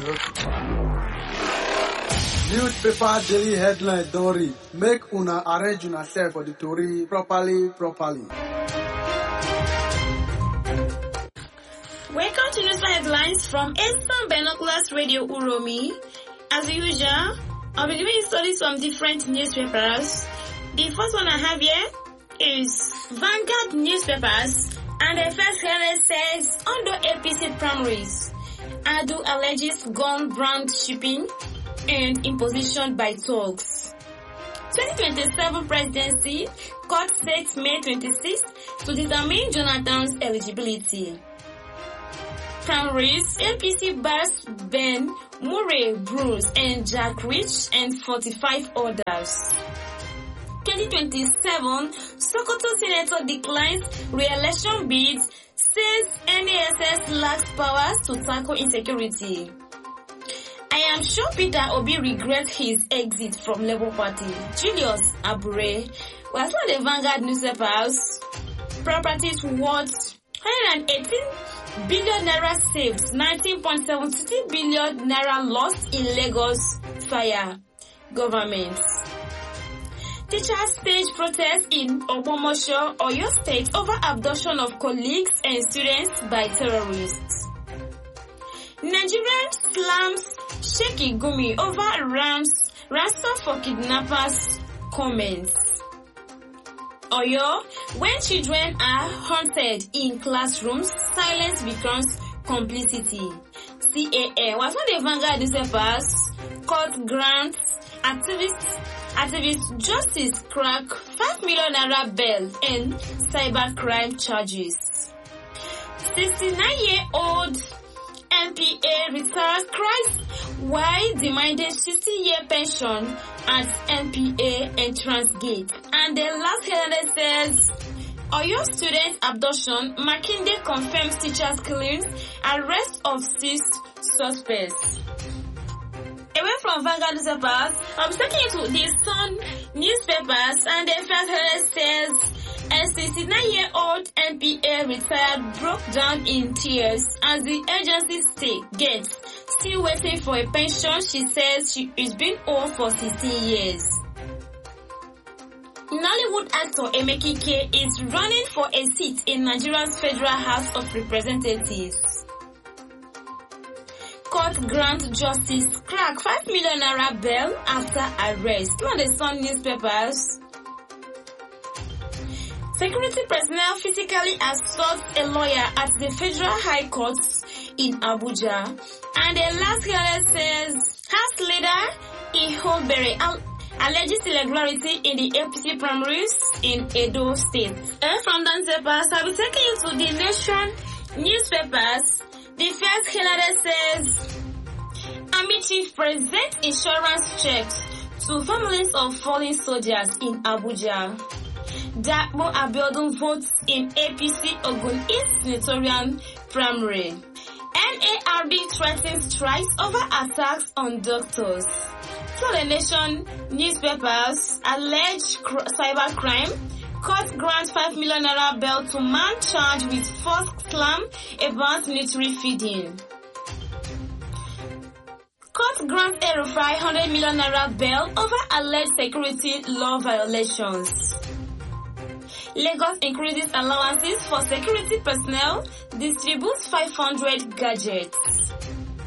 Newspaper daily headline don read. Make una arrange una self for the story properly. Welcome to News Headlines from Eastern Binoculars Radio Uromi. As usual, I'll be giving you stories from different newspapers. The first one I have here is Vanguard newspapers, and the first headline says, Ondo APC primaries, Adu alleges gun brand shipping and imposition by thugs. 2027 presidency, court sets May 26 to determine Jonathan's eligibility. Primaries, APC bars Ben, Murray, Bruce, and Jack Rich, and 45 others. 2027, Sokoto Senator declines re-election bids, says NASS lacks powers to tackle insecurity. I am sure Peter Obi regrets his exit from Labour Party. Julius Abure was one of the Vanguard newspapers. Properties worth 118 billion naira saved, 19.72 billion naira lost in Lagos fire. Government. Teachers stage protest in Ogbomoso, Oyo State over abduction of colleagues and students by terrorists. Nigerian slams Sheikh Gumi over ransom for kidnappers comments. Oyo, when children are haunted in classrooms, silence becomes complicity. CAN was one of the Vanguard newspapers. Court grants activist justice crack 5 million naira bail and cybercrime charges. 69-year-old NPA retires cries while demanding 60-year pension at NPA entrance gate. And the last headline says, Oyo student abduction, Makinde confirms teachers' killings, arrest of 6 suspects. Away from Vanguard newspapers, I'm taking you to the Sun newspapers, and the first headline says, a 69-year-old NPA retired broke down in tears as the agency gets still waiting for a pension. She says she is being owed for 16 years. Nollywood actor Emeka Ike is running for a seat in Nigeria's Federal House of Representatives. Court grant justice crack 5 million naira bail after arrest. On the Sun newspapers. Security personnel physically assault a lawyer at the Federal High Court in Abuja. And the last headline says, House leader Ihobere alleges irregularity in the APC primaries in Edo State. From the newspapers, I'll be taking you to the Nation newspapers. The first headline says, Army Chief presents insurance checks to families of fallen soldiers in Abuja. Dapo Abiodun votes in APC Ogun East Senatorial primary. NARD threatens strikes over attacks on doctors. For the Nation newspapers, alleged cybercrime. Court grants 5 million naira bail to man charged with false claim about military feeding. Court grants El-Rufai 100 million naira bail over alleged security law violations. Lagos increases allowances for security personnel, distributes 500 gadgets.